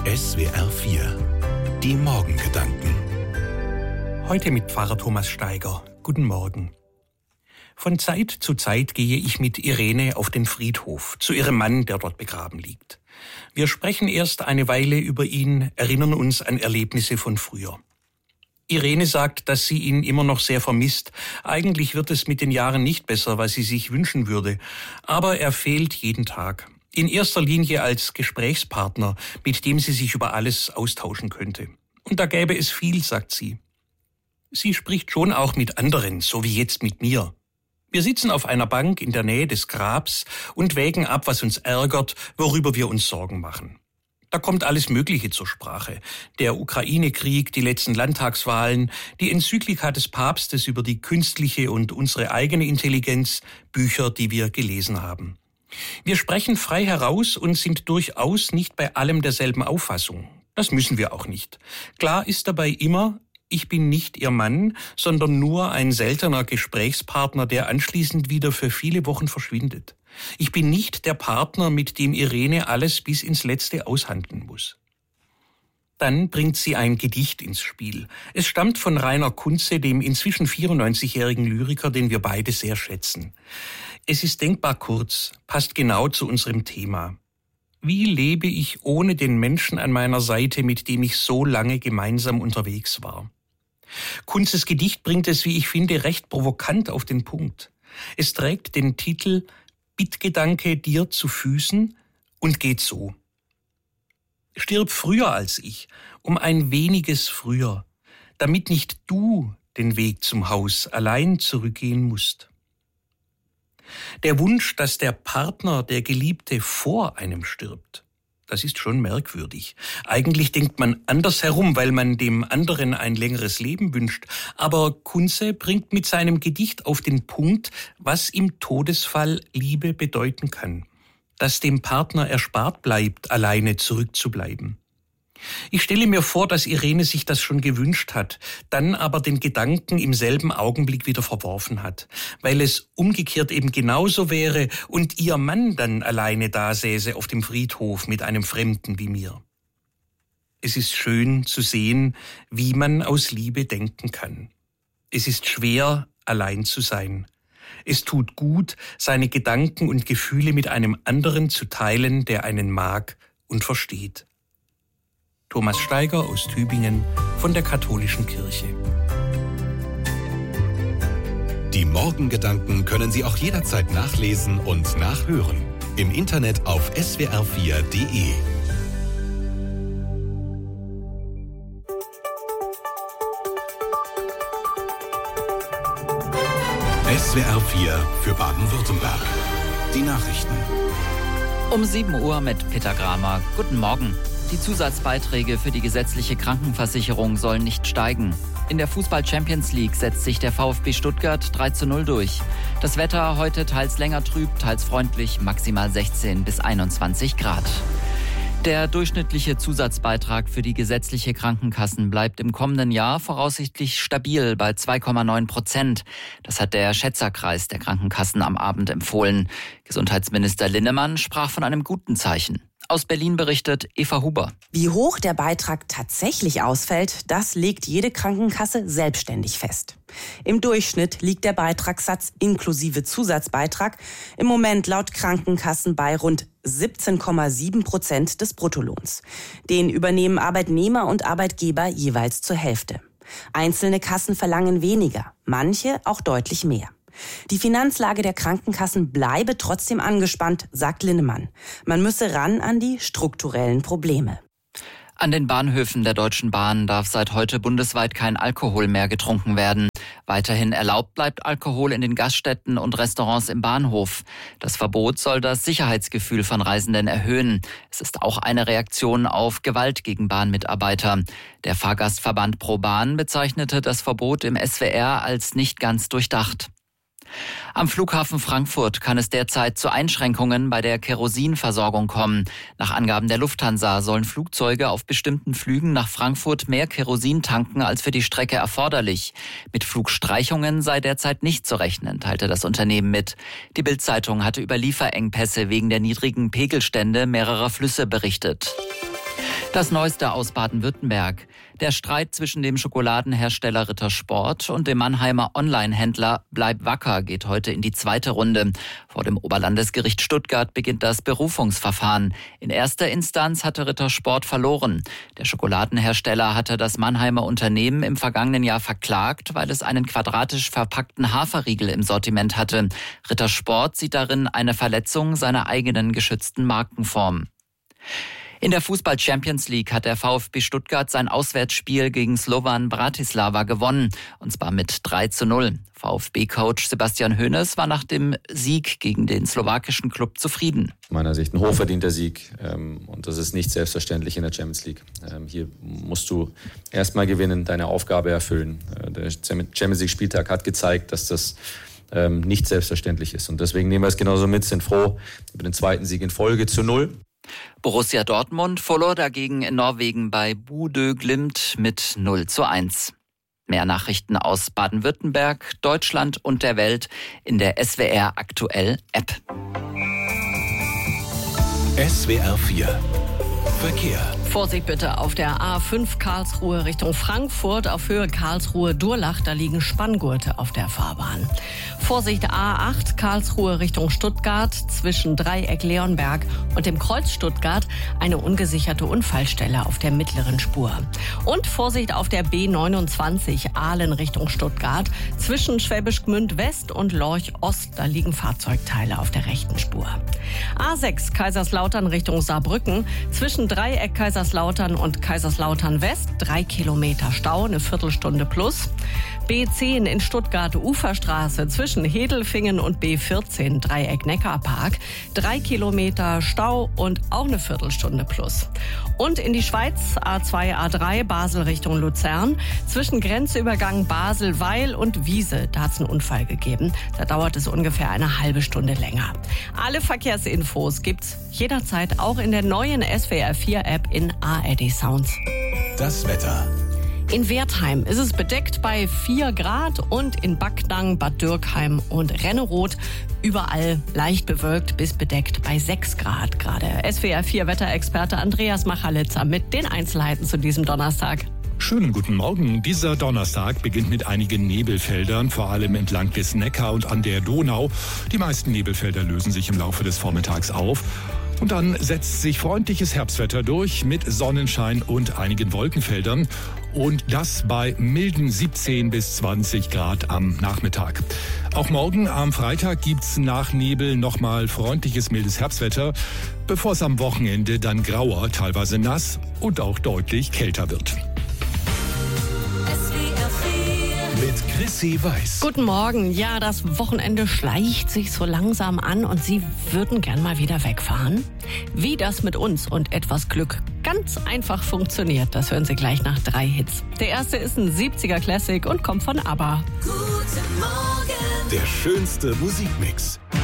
SWR 4 Die Morgengedanken. Heute mit Pfarrer Thomas Steiger. Guten Morgen. Von Zeit zu Zeit gehe ich mit Irene auf den Friedhof, zu ihrem Mann, der dort begraben liegt. Wir sprechen erst eine Weile über ihn, erinnern uns an Erlebnisse von früher. Irene sagt, dass sie ihn immer noch sehr vermisst. Eigentlich wird es mit den Jahren nicht besser, was sie sich wünschen würde. Aber er fehlt jeden Tag. In erster Linie als Gesprächspartner, mit dem sie sich über alles austauschen könnte. Und da gäbe es viel, sagt sie. Sie spricht schon auch mit anderen, so wie jetzt mit mir. Wir sitzen auf einer Bank in der Nähe des Grabs und wägen ab, was uns ärgert, worüber wir uns Sorgen machen. Da kommt alles Mögliche zur Sprache. Der Ukraine-Krieg, die letzten Landtagswahlen, die Enzyklika des Papstes über die künstliche und unsere eigene Intelligenz, Bücher, die wir gelesen haben. Wir sprechen frei heraus und sind durchaus nicht bei allem derselben Auffassung. Das müssen wir auch nicht. Klar ist dabei immer, ich bin nicht ihr Mann, sondern nur ein seltener Gesprächspartner, der anschließend wieder für viele Wochen verschwindet. Ich bin nicht der Partner, mit dem Irene alles bis ins Letzte aushandeln muss. Dann bringt sie ein Gedicht ins Spiel. Es stammt von Rainer Kunze, dem inzwischen 94-jährigen Lyriker, den wir beide sehr schätzen. Es ist denkbar kurz, passt genau zu unserem Thema. Wie lebe ich ohne den Menschen an meiner Seite, mit dem ich so lange gemeinsam unterwegs war? Kunzes Gedicht bringt es, wie ich finde, recht provokant auf den Punkt. Es trägt den Titel »Bittgedanke dir zu Füßen« und geht so. Stirb früher als ich, um ein weniges früher, damit nicht du den Weg zum Haus allein zurückgehen musst. Der Wunsch, dass der Partner, der Geliebte, vor einem stirbt, das ist schon merkwürdig. Eigentlich denkt man anders herum, weil man dem anderen ein längeres Leben wünscht. Aber Kunze bringt mit seinem Gedicht auf den Punkt, was im Todesfall Liebe bedeuten kann. Dass dem Partner erspart bleibt, alleine zurückzubleiben. Ich stelle mir vor, dass Irene sich das schon gewünscht hat, dann aber den Gedanken im selben Augenblick wieder verworfen hat, weil es umgekehrt eben genauso wäre und ihr Mann dann alleine dasäße auf dem Friedhof mit einem Fremden wie mir. Es ist schön zu sehen, wie man aus Liebe denken kann. Es ist schwer, allein zu sein. Es tut gut, seine Gedanken und Gefühle mit einem anderen zu teilen, der einen mag und versteht. Thomas Steiger aus Tübingen von der Katholischen Kirche. Die Morgengedanken können Sie auch jederzeit nachlesen und nachhören. Im Internet auf swr4.de. SWR 4 für Baden-Württemberg. Die Nachrichten. Um 7 Uhr mit Peter Gramer. Guten Morgen. Die Zusatzbeiträge für die gesetzliche Krankenversicherung sollen nicht steigen. In der Fußball-Champions League setzt sich der VfB Stuttgart 3:0 durch. Das Wetter heute teils länger trüb, teils freundlich, maximal 16 bis 21 Grad. Der durchschnittliche Zusatzbeitrag für die gesetzliche Krankenkassen bleibt im kommenden Jahr voraussichtlich stabil bei 2,9%. Das hat der Schätzerkreis der Krankenkassen am Abend empfohlen. Gesundheitsminister Linnemann sprach von einem guten Zeichen. Aus Berlin berichtet Eva Huber. Wie hoch der Beitrag tatsächlich ausfällt, das legt jede Krankenkasse selbstständig fest. Im Durchschnitt liegt der Beitragssatz inklusive Zusatzbeitrag im Moment laut Krankenkassen bei rund 17,7% des Bruttolohns. Den übernehmen Arbeitnehmer und Arbeitgeber jeweils zur Hälfte. Einzelne Kassen verlangen weniger, manche auch deutlich mehr. Die Finanzlage der Krankenkassen bleibe trotzdem angespannt, sagt Linnemann. Man müsse ran an die strukturellen Probleme. An den Bahnhöfen der Deutschen Bahn darf seit heute bundesweit kein Alkohol mehr getrunken werden. Weiterhin erlaubt bleibt Alkohol in den Gaststätten und Restaurants im Bahnhof. Das Verbot soll das Sicherheitsgefühl von Reisenden erhöhen. Es ist auch eine Reaktion auf Gewalt gegen Bahnmitarbeiter. Der Fahrgastverband ProBahn bezeichnete das Verbot im SWR als nicht ganz durchdacht. Am Flughafen Frankfurt kann es derzeit zu Einschränkungen bei der Kerosinversorgung kommen. Nach Angaben der Lufthansa sollen Flugzeuge auf bestimmten Flügen nach Frankfurt mehr Kerosin tanken als für die Strecke erforderlich. Mit Flugstreichungen sei derzeit nicht zu rechnen, teilte das Unternehmen mit. Die Bild-Zeitung hatte über Lieferengpässe wegen der niedrigen Pegelstände mehrerer Flüsse berichtet. Das Neueste aus Baden-Württemberg. Der Streit zwischen dem Schokoladenhersteller Rittersport und dem Mannheimer Online-Händler Bleib wacker geht heute in die zweite Runde. Vor dem Oberlandesgericht Stuttgart beginnt das Berufungsverfahren. In erster Instanz hatte Rittersport verloren. Der Schokoladenhersteller hatte das Mannheimer Unternehmen im vergangenen Jahr verklagt, weil es einen quadratisch verpackten Haferriegel im Sortiment hatte. Rittersport sieht darin eine Verletzung seiner eigenen geschützten Markenform. In der Fußball-Champions League hat der VfB Stuttgart sein Auswärtsspiel gegen Slovan Bratislava gewonnen, und zwar mit 3:0. VfB-Coach Sebastian Hoeneß war nach dem Sieg gegen den slowakischen Club zufrieden. Aus meiner Sicht ein hochverdienter Sieg, und das ist nicht selbstverständlich in der Champions League. Hier musst du erstmal gewinnen, deine Aufgabe erfüllen. Der Champions League-Spieltag hat gezeigt, dass das nicht selbstverständlich ist, und deswegen nehmen wir es genauso mit, sind froh über den zweiten Sieg in Folge zu 0. Borussia Dortmund verlor dagegen in Norwegen bei Bodø Glimt mit 0:1. Mehr Nachrichten aus Baden-Württemberg, Deutschland und der Welt in der SWR Aktuell App. SWR 4 Verkehr. Vorsicht bitte auf der A5 Karlsruhe Richtung Frankfurt auf Höhe Karlsruhe-Durlach, da liegen Spanngurte auf der Fahrbahn. Vorsicht A8 Karlsruhe Richtung Stuttgart zwischen Dreieck Leonberg und dem Kreuz Stuttgart eine ungesicherte Unfallstelle auf der mittleren Spur. Und Vorsicht auf der B29 Aalen Richtung Stuttgart zwischen Schwäbisch Gmünd West und Lorch Ost, da liegen Fahrzeugteile auf der rechten Spur. A6 Kaiserslautern Richtung Saarbrücken zwischen Dreieck Kaiserslautern und Kaiserslautern West 3 Kilometer Stau, eine Viertelstunde plus. B10 in Stuttgart Uferstraße zwischen Hedelfingen und B14 Dreieck Neckarpark 3 Kilometer Stau und auch eine Viertelstunde plus. Und in die Schweiz A2 A3 Basel Richtung Luzern zwischen Grenzübergang Basel-Weil und Wiese, da hat es einen Unfall gegeben. Da dauert es ungefähr eine halbe Stunde länger. Alle Verkehrsinfos gibt's jederzeit auch in der neuen SWR 4 App in ARD Sounds. Das Wetter. In Wertheim ist es bedeckt bei 4 Grad und in Backnang, Bad Dürkheim und Renneroth überall leicht bewölkt bis bedeckt bei 6 Grad gerade. SWR 4 Wetterexperte Andreas Machalitzer mit den Einzelheiten zu diesem Donnerstag. Schönen guten Morgen. Dieser Donnerstag beginnt mit einigen Nebelfeldern, vor allem entlang des Neckar und an der Donau. Die meisten Nebelfelder lösen sich im Laufe des Vormittags auf. Und dann setzt sich freundliches Herbstwetter durch mit Sonnenschein und einigen Wolkenfeldern. Und das bei milden 17 bis 20 Grad am Nachmittag. Auch morgen am Freitag gibt's nach Nebel nochmal freundliches, mildes Herbstwetter, bevor es am Wochenende dann grauer, teilweise nass und auch deutlich kälter wird. Mit Chrissy Weiß. Guten Morgen. Ja, das Wochenende schleicht sich so langsam an und Sie würden gern mal wieder wegfahren? Wie das mit uns und etwas Glück ganz einfach funktioniert, das hören Sie gleich nach 3 Hits. Der erste ist ein 70er Classic und kommt von ABBA. Guten Morgen. Der schönste Musikmix.